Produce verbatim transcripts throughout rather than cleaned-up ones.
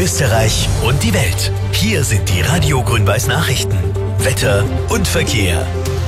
Österreich und die Welt. Hier sind die Radio Grün-Weiß Nachrichten. Wetter und Verkehr.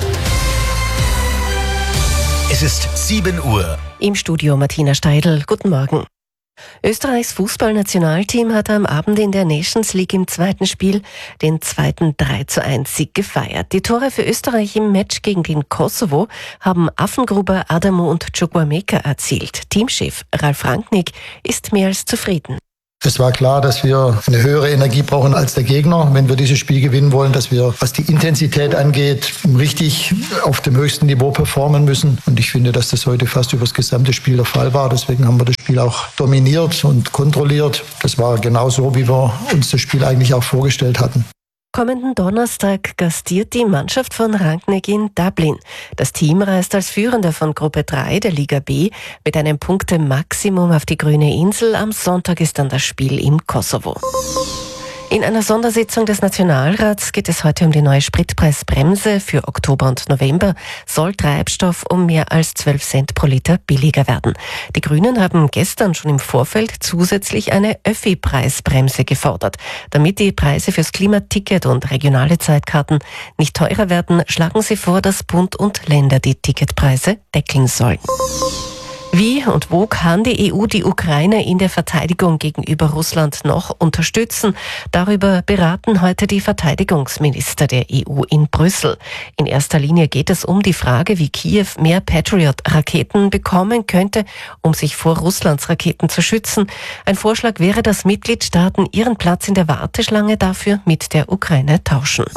Es ist sieben Uhr. Im Studio Martina Steidl. Guten Morgen. Österreichs Fußballnationalteam hat am Abend in der Nations League im zweiten Spiel den zweiten drei zu eins Sieg gefeiert. Die Tore für Österreich im Match gegen den Kosovo haben Affengruber, Adamo und Chukwuemeka erzielt. Teamchef Ralf Rangnick ist mehr als zufrieden. Es war klar, dass wir eine höhere Energie brauchen als der Gegner, wenn wir dieses Spiel gewinnen wollen, dass wir, was die Intensität angeht, richtig auf dem höchsten Niveau performen müssen. Und ich finde, dass das heute fast über das gesamte Spiel der Fall war. Deswegen haben wir das Spiel auch dominiert und kontrolliert. Das war genau so, wie wir uns das Spiel eigentlich auch vorgestellt hatten. Kommenden Donnerstag gastiert die Mannschaft von Rangnick in Dublin. Das Team reist als Führender von Gruppe drei der Liga B mit einem Punktemaximum auf die grüne Insel. Am Sonntag ist dann das Spiel im Kosovo. In einer Sondersitzung des Nationalrats geht es heute um die neue Spritpreisbremse. Für Oktober und November soll Treibstoff um mehr als zwölf Cent pro Liter billiger werden. Die Grünen haben gestern schon im Vorfeld zusätzlich eine Öffi-Preisbremse gefordert. Damit die Preise fürs Klimaticket und regionale Zeitkarten nicht teurer werden, schlagen sie vor, dass Bund und Länder die Ticketpreise deckeln sollen. Wie und wo kann die E U die Ukraine in der Verteidigung gegenüber Russland noch unterstützen? Darüber beraten heute die Verteidigungsminister der E U in Brüssel. In erster Linie geht es um die Frage, wie Kiew mehr Patriot-Raketen bekommen könnte, um sich vor Russlands Raketen zu schützen. Ein Vorschlag wäre, dass Mitgliedstaaten ihren Platz in der Warteschlange dafür mit der Ukraine tauschen.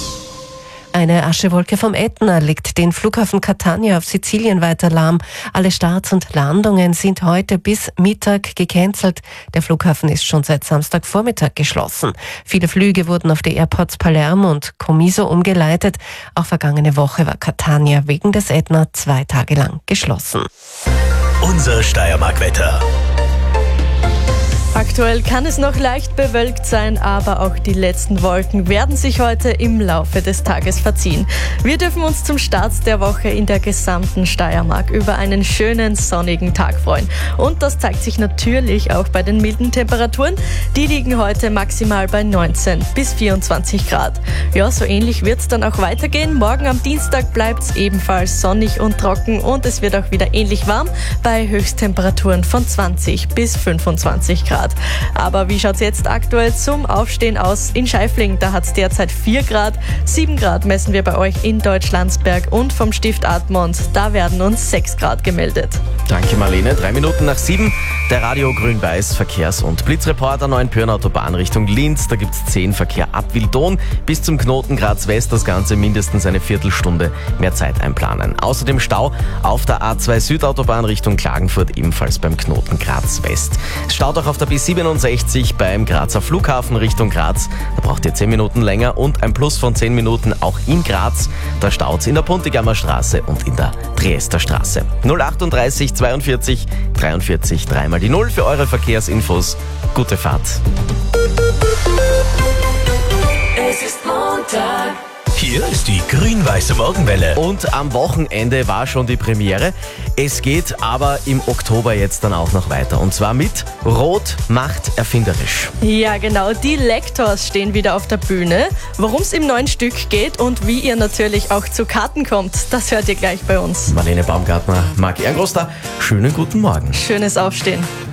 Eine Aschewolke vom Ätna legt den Flughafen Catania auf Sizilien weiter lahm. Alle Starts und Landungen sind heute bis Mittag gecancelt. Der Flughafen ist schon seit Samstagvormittag geschlossen. Viele Flüge wurden auf die Airports Palermo und Comiso umgeleitet. Auch vergangene Woche war Catania wegen des Ätna zwei Tage lang geschlossen. Unser Steiermark-Wetter. Aktuell kann es noch leicht bewölkt sein, aber auch die letzten Wolken werden sich heute im Laufe des Tages verziehen. Wir dürfen uns zum Start der Woche in der gesamten Steiermark über einen schönen sonnigen Tag freuen. Und das zeigt sich natürlich auch bei den milden Temperaturen. Die liegen heute maximal bei neunzehn bis vierundzwanzig Grad. Ja, so ähnlich wird es dann auch weitergehen. Morgen am Dienstag bleibt es ebenfalls sonnig und trocken und es wird auch wieder ähnlich warm bei Höchsttemperaturen von zwanzig bis fünfundzwanzig Grad. Aber wie schaut es jetzt aktuell zum Aufstehen aus in Scheifling? Da hat es derzeit vier Grad. sieben Grad messen wir bei euch in Deutschlandsberg und vom Stift Admont. Da werden uns sechs Grad gemeldet. Danke Marlene. Drei Minuten nach sieben. Der Radio Grün-Weiß Verkehrs- und Blitzreport an Neuenpürn Autobahn Richtung Linz. Da gibt es zehn Verkehr ab Wildon bis zum Knoten Graz West. Das Ganze mindestens eine Viertelstunde mehr Zeit einplanen. Außerdem Stau auf der A zwei Südautobahn Richtung Klagenfurt, ebenfalls beim Knoten Graz West. Es staut auch auf der B siebenundsechzig beim Grazer Flughafen Richtung Graz. Da braucht ihr zehn Minuten länger und ein Plus von zehn Minuten auch in Graz. Da staut's in der Puntigammer Straße und in der Triester Straße. null achtunddreißig zweiundvierzig dreiundvierzig dreimal die Null für eure Verkehrsinfos. Gute Fahrt. Es ist Montag. Hier ist die grün-weiße Morgenwelle. Und am Wochenende war schon die Premiere. Es geht aber im Oktober jetzt dann auch noch weiter. Und zwar mit Rot macht erfinderisch. Ja, genau. Die Lectors stehen wieder auf der Bühne. Worum es im neuen Stück geht und wie ihr natürlich auch zu Karten kommt, das hört ihr gleich bei uns. Marlene Baumgartner, Marc Ehrengroster, schönen guten Morgen. Schönes Aufstehen.